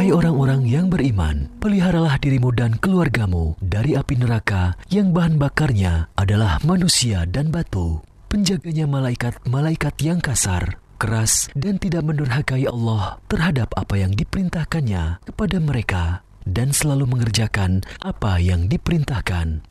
Hai orang-orang yang beriman, peliharalah dirimu dan keluargamu dari api neraka yang bahan bakarnya adalah manusia dan batu. Penjaganya malaikat-malaikat yang kasar, keras, dan tidak mendurhakai Allah terhadap apa yang diperintahkannya kepada mereka, dan selalu mengerjakan apa yang diperintahkan.